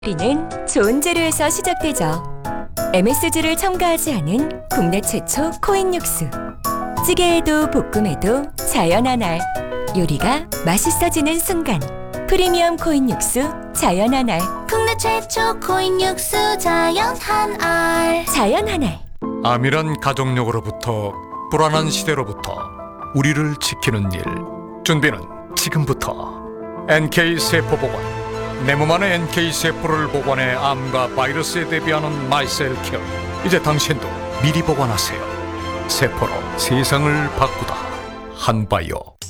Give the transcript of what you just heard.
요리는 좋은 재료에서 시작되죠. MSG를 첨가하지 않은 국내 최초 코인 육수. 찌개에도 볶음에도 자연 한알. 요리가 맛있어지는 순간. 프리미엄 코인 육수 자연 한알. 국내 최초 코인 육수 자연 한알. 자연 한알. 암이란 가족력으로부터 불안한 시대로부터 우리를 지키는 일. 준비는 지금부터. NK 세포 보관. 내 몸 안에 NK 세포를 보관해 암과 바이러스에 대비하는 마이셀 케어. 이제 당신도 미리 보관하세요. 세포로 세상을 바꾸다. 한바이오.